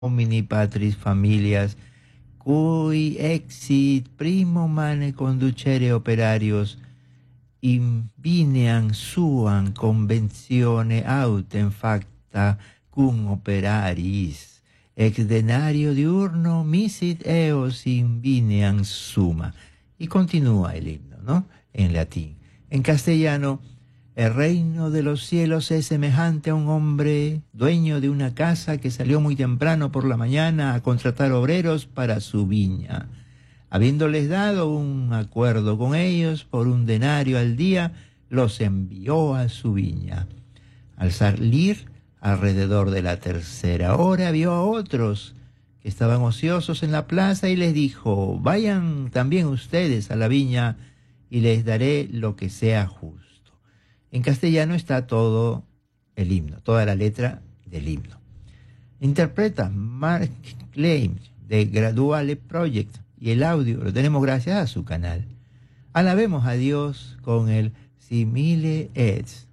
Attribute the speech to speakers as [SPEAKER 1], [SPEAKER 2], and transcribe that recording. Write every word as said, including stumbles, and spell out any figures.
[SPEAKER 1] homini patris familias, cui exit primo mane conducere operarios, invinean suam conventione autem facta cum operaris, ex denario diurno misit eos invinean suma. Y continúa el himno, ¿no? En latín. En castellano, el reino de los cielos es semejante a un hombre dueño de una casa que salió muy temprano por la mañana a contratar obreros para su viña. Habiéndoles dado un acuerdo con ellos por un denario al día, los envió a su viña. Al salir, alrededor de la tercera hora, vio a otros que estaban ociosos en la plaza y les dijo: vayan también ustedes a la viña y les daré lo que sea justo. En castellano está todo el himno, toda la letra del himno. Interpreta Mark Klein de Graduale Project y el audio lo tenemos gracias a su canal. Alabemos a Dios con el Simile et.